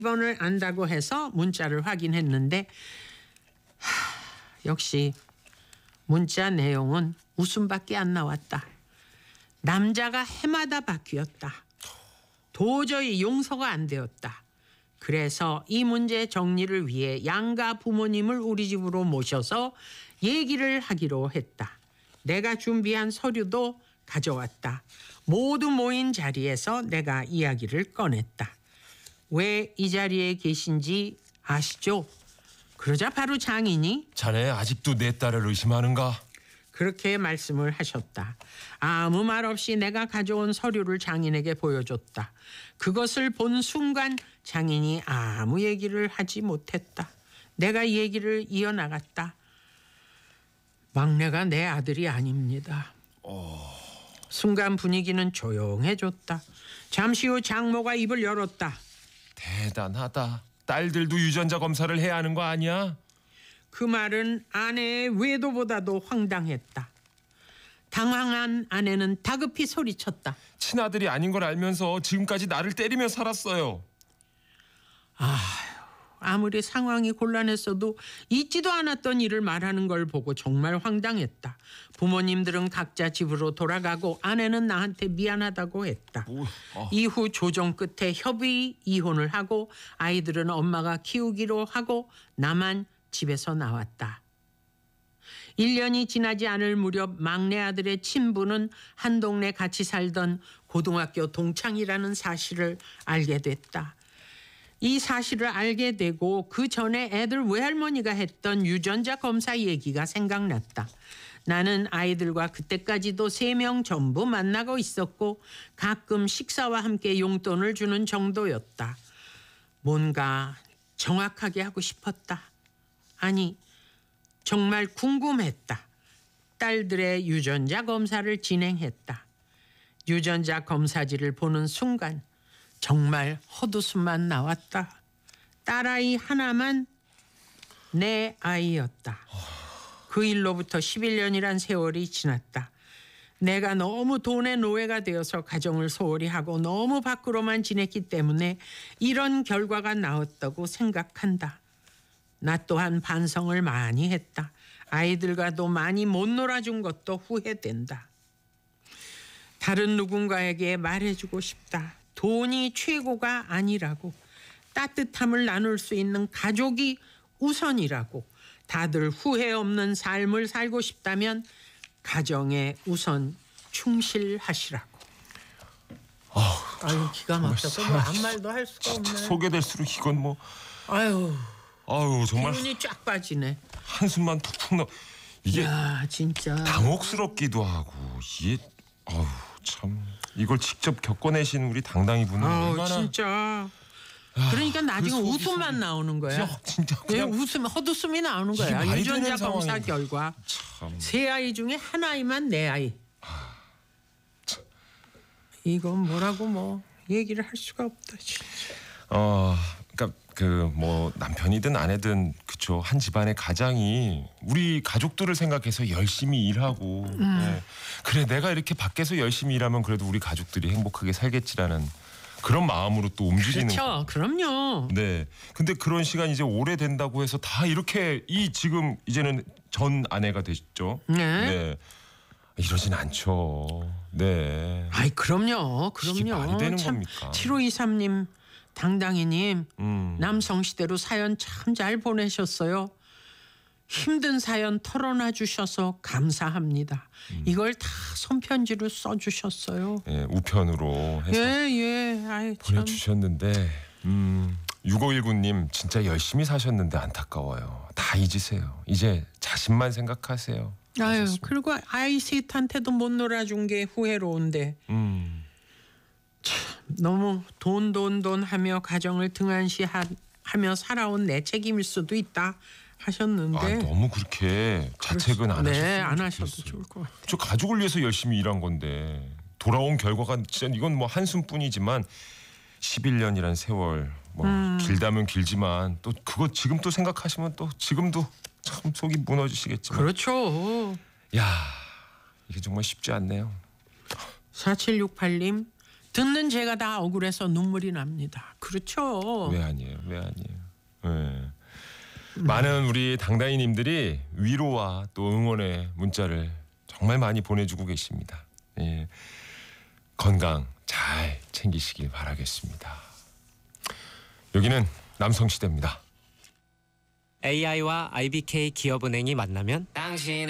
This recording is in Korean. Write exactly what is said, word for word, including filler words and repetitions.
번을 안다고 해서 문자를 확인했는데 하, 역시 문자 내용은 웃음밖에 안 나왔다. 남자가 해마다 바뀌었다. 도저히 용서가 안 되었다. 그래서 이 문제 정리를 위해 양가 부모님을 우리 집으로 모셔서 얘기를 하기로 했다. 내가 준비한 서류도 가져왔다. 모두 모인 자리에서 내가 이야기를 꺼냈다. 왜 이 자리에 계신지 아시죠? 그러자 바로 장인이 자네 아직도 내 딸을 의심하는가? 그렇게 말씀을 하셨다. 아무 말 없이 내가 가져온 서류를 장인에게 보여줬다. 그것을 본 순간 장인이 아무 얘기를 하지 못했다. 내가 얘기를 이어나갔다. 막내가 내 아들이 아닙니다. 어... 순간 분위기는 조용해졌다. 잠시 후 장모가 입을 열었다. 대단하다. 딸들도 유전자 검사를 해야 하는 거 아니야? 그 말은 아내의 외도보다도 황당했다. 당황한 아내는 다급히 소리쳤다. 친아들이 아닌 걸 알면서 지금까지 나를 때리며 살았어요. 아휴, 아무리 상황이 곤란했어도 있지도 않았던 일을 말하는 걸 보고 정말 황당했다. 부모님들은 각자 집으로 돌아가고 아내는 나한테 미안하다고 했다. 뭐, 어. 이후 조정 끝에 협의 이혼을 하고 아이들은 엄마가 키우기로 하고 나만 집에서 나왔다. 일 년이 지나지 않을 무렵 막내 아들의 친부는 한 동네 같이 살던 고등학교 동창이라는 사실을 알게 됐다. 이 사실을 알게 되고 그 전에 애들 외할머니가 했던 유전자 검사 얘기가 생각났다. 나는 아이들과 그때까지도 세 명 전부 만나고 있었고 가끔 식사와 함께 용돈을 주는 정도였다. 뭔가 정확하게 하고 싶었다. 아니, 정말 궁금했다. 딸들의 유전자 검사를 진행했다. 유전자 검사지를 보는 순간 정말 헛웃음만 나왔다. 딸아이 하나만 내 아이였다. 그 일로부터 십일 년이란 세월이 지났다. 내가 너무 돈의 노예가 되어서 가정을 소홀히 하고 너무 밖으로만 지냈기 때문에 이런 결과가 나왔다고 생각한다. 나 또한 반성을 많이 했다. 아이들과도 많이 못 놀아준 것도 후회된다. 다른 누군가에게 말해주고 싶다. 돈이 최고가 아니라고. 따뜻함을 나눌 수 있는 가족이 우선이라고. 다들 후회 없는 삶을 살고 싶다면 가정에 우선 충실하시라고. 어휴, 아유, 기가 막혀서 뭐 아무 말도 할 수가 없네. 소개될수록 이건 뭐 아유, 아유 정말 기운이 쫙 빠지네. 한숨만 툭툭 나. 이게 야, 진짜 당혹스럽기도 하고 이게 아유 참 이걸 직접 겪어내신 우리 당당히 분은 아우, 얼마나 진짜. 아, 그러니까 나중에 그 속이 웃음만 속이 나오는 거야. 진짜, 진짜 예, 그냥 웃음, 헛웃음이 나오는 이게 거야. 말이 유전자 되는 검사 상황이- 결과 참. 세 아이 중에 한 아이만 내 아이. 이건 뭐라고 뭐 얘기를 할 수가 없다 진짜. 어, 그러니까 그 뭐 남편이든 아내든 그쵸 한 집안의 가장이 우리 가족들을 생각해서 열심히 일하고 음. 네. 그래 내가 이렇게 밖에서 열심히 일하면 그래도 우리 가족들이 행복하게 살겠지라는 그런 마음으로 또 움직이는 그렇죠. 거. 그럼요. 네. 근데 그런 시간이 이제 오래된다고 해서 다 이렇게 이 지금 이제는 전 아내가 되셨죠. 네. 네. 이러진 않죠. 네. 아이 그럼요. 이게 그럼요. 말이 되는 참, 겁니까? 칠오이삼 님 당당히님 음. 남성시대로 사연 참 잘 보내셨어요. 힘든 사연 털어놔 주셔서 감사합니다. 음. 이걸 다 손편지로 써주셨어요. 예, 우편으로 해서 예, 예. 아이, 참. 보내주셨는데 음, 육오일구 님 진짜 열심히 사셨는데 안타까워요. 다 잊으세요. 이제 자신만 생각하세요. 아유, 하셨습니다. 그리고 아이 셋한테도 못 놀아준 게 후회로운데 음, 너무 돈 돈 돈 하며 가정을 등한시하며 살아온 내 책임일 수도 있다 하셨는데 아, 너무 그렇게 자책은 안 하셨으면 네, 안 하셔도 좋겠어요. 좋을 것 같아요. 저 가족을 위해서 열심히 일한 건데 돌아온 결과가 진짜 이건 뭐 한숨뿐이지만 십일 년이란 세월 뭐 음. 길다면 길지만 또 그거 지금 또 생각하시면 또 지금도 참 속이 무너지시겠지만 그렇죠. 야 이게 정말 쉽지 않네요. 사칠육팔 님 듣는 제가 다 억울해서 눈물이 납니다. 그렇죠. 왜 아니에요? 왜 아니에요? 네. 많은 우리 당다이님들이 위로와 또 응원의 문자를 정말 많이 보내주고 계십니다. 예. 건강 잘 챙기시길 바라겠습니다. 여기는 남성시대입니다. 에이아이와 아이비케이 기업은행이 만나면 당신의